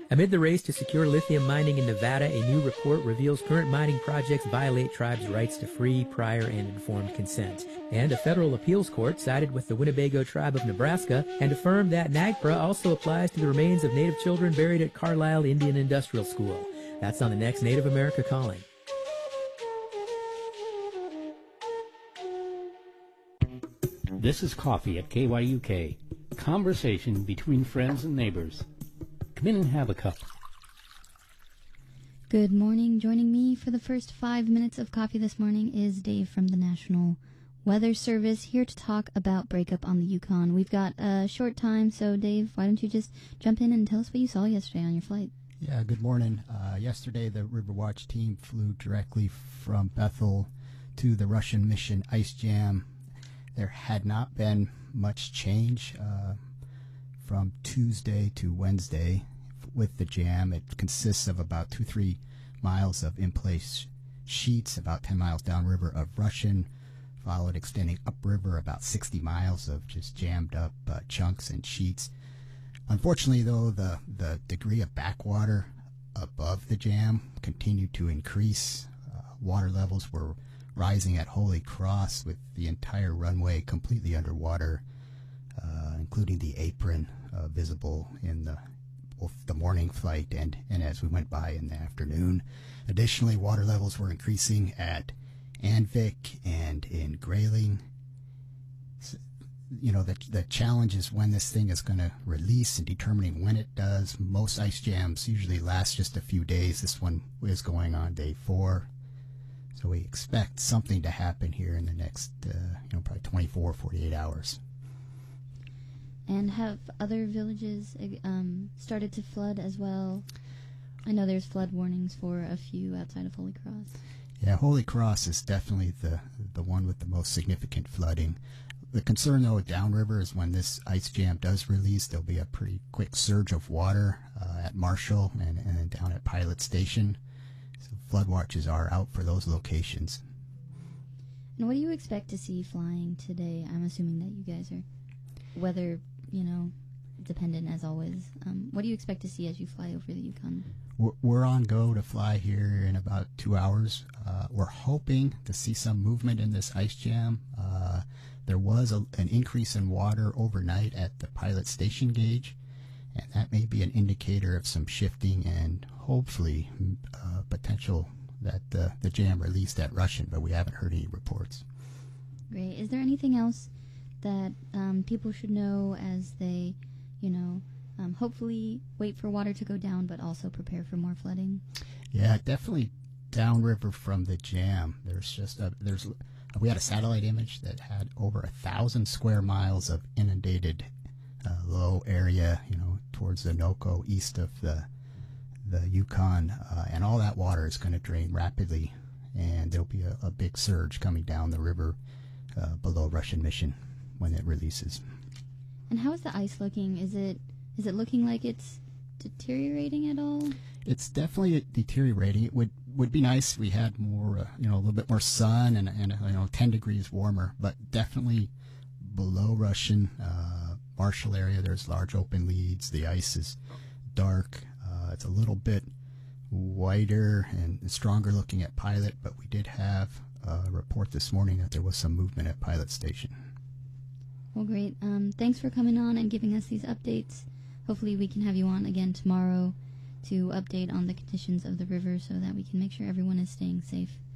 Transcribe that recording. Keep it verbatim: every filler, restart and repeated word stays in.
Amid the race to secure lithium mining in Nevada, a new report reveals current mining projects violate tribes' rights to free, prior, and informed consent. And a federal appeals court sided with the Winnebago tribe of Nebraska and affirmed that NAGPRA also applies to the remains of Native children buried at Carlisle Indian Industrial School. That's on the next Native America Calling. This is Coffee at K Y U K. Conversation between friends and neighbors. Come in and have a cup. Good morning. Joining me for the first five minutes of coffee this morning is Dave from the National Weather Service, here to talk about breakup on the Yukon. We've got a short time, so Dave, why don't you just jump in and tell us what you saw yesterday on your flight? Yeah, good morning. Uh, yesterday, the Riverwatch team flew directly from Bethel to the Russian Mission ice jam. There had not been much change uh, from Tuesday to Wednesday with the jam. It consists of about two, three miles of in-place sheets, about ten miles downriver of Russian, followed extending upriver about sixty miles of just jammed up uh, chunks and sheets. Unfortunately, though, the, the degree of backwater above the jam continued to increase. Uh, water levels were rising at Holy Cross with the entire runway completely underwater, uh, including the apron uh, visible in the both the morning flight and, and as we went by in the afternoon. Additionally, water levels were increasing at Anvik and in Grayling. So, you know, the, the challenge is when this thing is going to release and determining when it does. Most ice jams usually last just a few days. This one is going on day four. So we expect something to happen here in the next, uh, you know, probably twenty-four, forty-eight hours. And have other villages um, started to flood as well? I know there's flood warnings for a few outside of Holy Cross. Yeah, Holy Cross is definitely the the one with the most significant flooding. The concern, though, downriver is when this ice jam does release, there'll be a pretty quick surge of water uh, at Marshall and, and down at Pilot Station. So flood watches are out for those locations. And what do you expect to see flying today? I'm assuming that you guys are weather, you know, dependent as always. Um, what do you expect to see as you fly over the Yukon? We're on go to fly here in about two hours. Uh, we're hoping to see some movement in this ice jam. Uh, there was a, an increase in water overnight at the Pilot Station gauge, and that may be an indicator of some shifting and hopefully uh, potential that uh, the jam released at Russian, but we haven't heard any reports. Great. Is there anything else that um, people should know as they, you know, um, hopefully wait for water to go down, but also prepare for more flooding? Yeah, definitely downriver from the jam. There's just a, there's we had a satellite image that had over a thousand square miles of inundated uh, low area, you know, towards the Noco, east of the the Yukon, uh, and all that water is going to drain rapidly, and there'll be a, a big surge coming down the river uh, below Russian Mission when it releases. And how is the ice looking? Is it is it looking like it's deteriorating at all? It's definitely deteriorating. It would would be nice if we had more, uh, you know, a little bit more sun and and you know, ten degrees warmer, but definitely below Russian uh, Marshall area. There's large open leads. The ice is dark. Uh, it's a little bit whiter and stronger looking at Pilot, but we did have a report this morning that there was some movement at Pilot Station. Well, great. Um, thanks for coming on and giving us these updates. Hopefully we can have you on again tomorrow to update on the conditions of the river so that we can make sure everyone is staying safe.